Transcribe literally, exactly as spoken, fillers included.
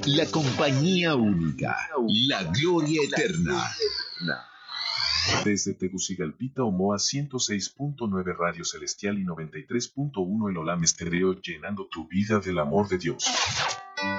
La compañía única, la gloria eterna. Desde Tegucigalpita, Omoa, ciento seis punto nueve Radio Celestial y noventa y tres punto uno El Olam Estéreo, llenando tu vida del amor de Dios.